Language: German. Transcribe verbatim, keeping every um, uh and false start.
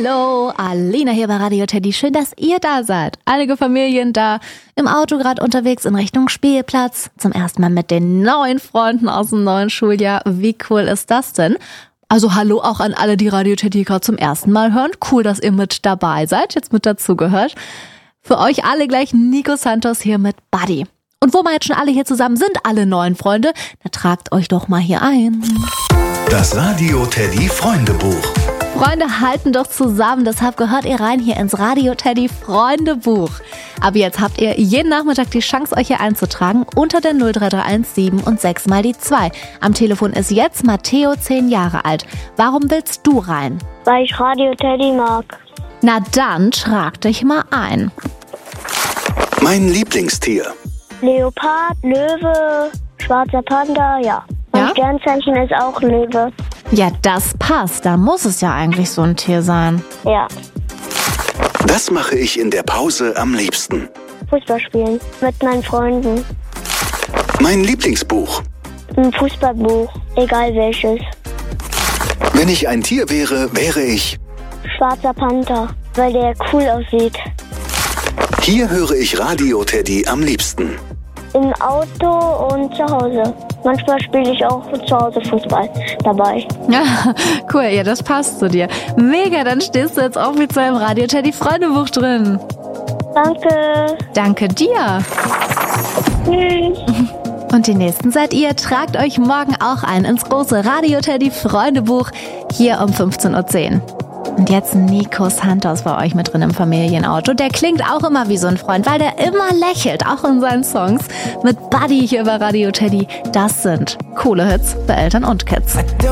Hallo, Alina hier bei Radio Teddy. Schön, dass ihr da seid. Einige Familien da im Auto gerade unterwegs in Richtung Spielplatz. Zum ersten Mal mit den neuen Freunden aus dem neuen Schuljahr. Wie cool ist das denn? Also hallo auch an alle, die Radio Teddy gerade zum ersten Mal hören. Cool, dass ihr mit dabei seid, jetzt mit dazugehört. Für euch alle gleich Nico Santos hier mit Buddy. Und wo wir jetzt schon alle hier zusammen sind, alle neuen Freunde, da tragt euch doch mal hier ein. Das Radio Teddy Freundebuch. Freunde halten doch zusammen, deshalb gehört ihr rein hier ins Radio Teddy Freundebuch. Aber jetzt habt ihr jeden Nachmittag die Chance, euch hier einzutragen unter der null drei drei eins sieben und sechs mal die zwei. Am Telefon ist jetzt Matteo, zehn Jahre alt. Warum willst du rein? Weil ich Radio Teddy mag. Na dann trag dich mal ein. Mein Lieblingstier. Leopard, Löwe, schwarzer Panda, ja. Mein Ja? Sternzeichen ist auch Löwe. Ja, das passt. Da muss es ja eigentlich so ein Tier sein. Ja. Das mache ich in der Pause am liebsten. Fußball spielen mit meinen Freunden. Mein Lieblingsbuch. Ein Fußballbuch, egal welches. Wenn ich ein Tier wäre, wäre ich... Schwarzer Panther, weil der cool aussieht. Hier höre ich Radio Teddy am liebsten. Im Auto und zu Hause. Manchmal spiele ich auch zu Hause Fußball dabei. Ja, cool, ja, das passt zu dir. Mega, dann stehst du jetzt offiziell im Radio Teddy Freundebuch drin. Danke. Danke dir. Tschüss. Und die Nächsten seid ihr. Tragt euch morgen auch ein ins große Radio Teddy Freundebuch hier um fünfzehn Uhr zehn. Und jetzt Nico Santos bei euch mit drin im Familienauto. Der klingt auch immer wie so ein Freund, weil der immer lächelt, auch in seinen Songs. Mit Buddy hier bei Radio Teddy. Das sind coole Hits für Eltern und Kids.